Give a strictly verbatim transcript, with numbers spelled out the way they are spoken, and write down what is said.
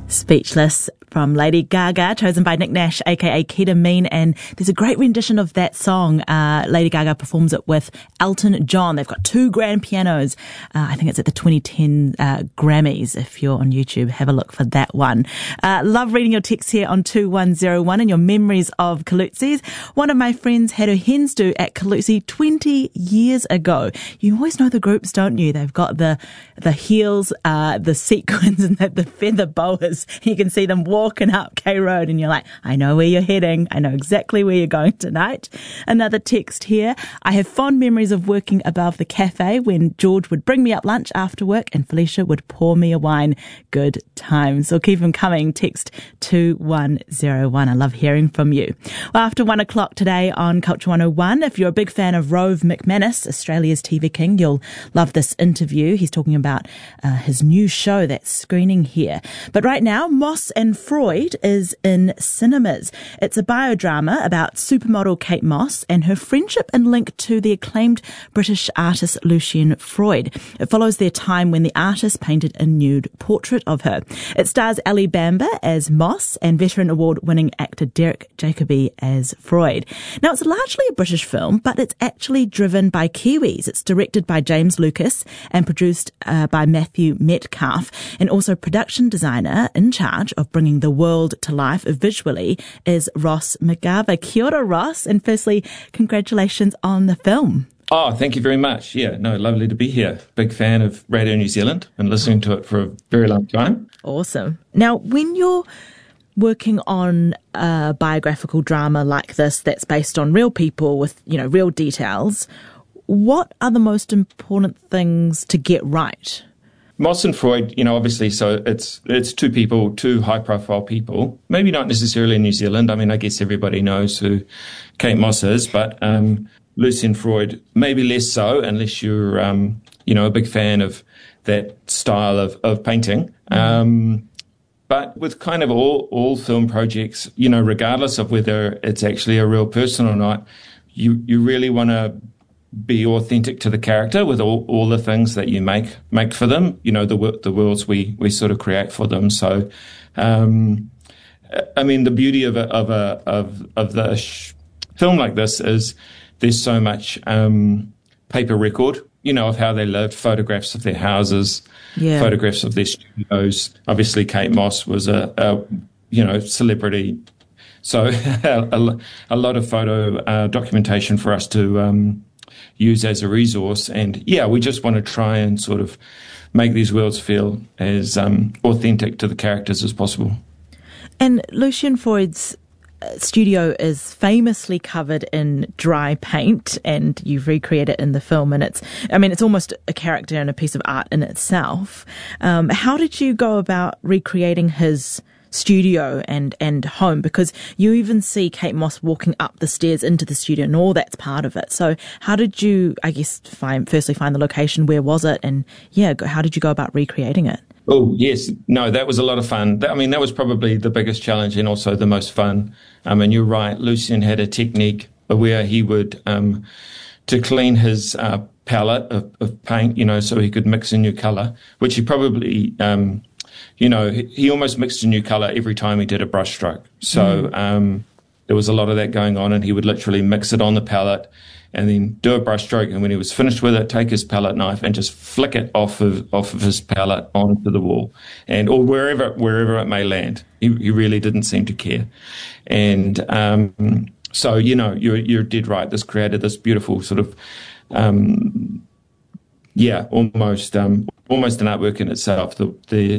Speechless from Lady Gaga, chosen by Nick Nash, aka Ketamine, and there's a great rendition of that song. Uh, Lady Gaga performs it with Elton John. They've got two grand pianos. Uh, I think it's at the twenty ten uh, Grammys. If you're on YouTube, have a look for that one. Uh, love reading your texts here on two one zero one and your memories of Calusi's. One of my friends had her hens do at Calusi twenty years ago. You always know the groups, don't you? They've got the the heels, uh, the sequins, and the, the feather boas. You can see them walking up K Road, and you're like, I know where you're heading. I know exactly where you're going tonight. Another text here. I have fond memories of working above the cafe when George would bring me up lunch after work and Felicia would pour me a wine. Good times. So keep them coming. Text two one zero one. I love hearing from you. Well, after one o'clock today on Culture one oh one, if you're a big fan of Rove McManus, Australia's T V king, you'll love this interview. He's talking about uh, his new show that's screening here. But right now, Moss and Freud is in cinemas. It's a biodrama about supermodel Kate Moss and her friendship and link to the acclaimed British artist Lucian Freud. It follows their time when the artist painted a nude portrait of her. It stars Ali Bamba as Moss and veteran award-winning actor Derek Jacobi as Freud. Now, it's largely a British film, but it's actually driven by Kiwis. It's directed by James Lucas and produced uh, by Matthew Metcalf, and also production designer in charge of bringing the world to life visually is Ross McGarva. Kia ora, Ross, and firstly, congratulations on the film. Oh, thank you very much. Yeah, no, lovely to be here. Big fan of Radio New Zealand and listening to it for a very long time. Awesome. Now, when you're working on a biographical drama like this that's based on real people with, you know, real details, what are the most important things to get right? Moss and Freud, you know, obviously, so it's it's two people, two high-profile people. Maybe not necessarily in New Zealand. I mean, I guess everybody knows who Kate Moss is, but um, Lucian Freud, maybe less so, unless you're, um, you know, a big fan of that style of, of painting. Mm-hmm. Um, but with kind of all, all film projects, you know, regardless of whether it's actually a real person or not, you, you really want to be authentic to the character with all, all the things that you make make for them, you know, the the worlds we, we sort of create for them. So, um, I mean, the beauty of a, of a of of the sh- film like this is there's so much um, paper record, you know, of how they lived, photographs of their houses, yeah. photographs of their studios. Obviously, Kate Moss was a, a you know celebrity, so a, a lot of photo uh, documentation for us to. Um, use as a resource. And yeah, we just want to try and sort of make these worlds feel as um, authentic to the characters as possible. And Lucian Freud's studio is famously covered in dry paint, and you've recreated it in the film, and it's, I mean, it's almost a character and a piece of art in itself. Um, how did you go about recreating his studio and and home, because you even see Kate Moss walking up the stairs into the studio and all that's part of it. So how did you, I guess, find firstly find the location? Where was it? And yeah, how did you go about recreating it? Oh, yes. No, that was a lot of fun. I mean, that was probably the biggest challenge and also the most fun. Um, and you're right, Lucian had a technique where he would, um, to clean his uh, palette of, of paint, you know, so he could mix a new colour, which he probably... Um, You know, he almost mixed a new colour every time he did a brush stroke. So mm. um, there was a lot of that going on, and he would literally mix it on the palette and then do a brush stroke. And when he was finished with it, take his palette knife and just flick it off of off of his palette onto the wall, and or wherever wherever it may land. He, he really didn't seem to care. And um, so, you know, you're you're dead right. This created this beautiful sort of. Um, Yeah, almost um, almost an artwork in itself. The the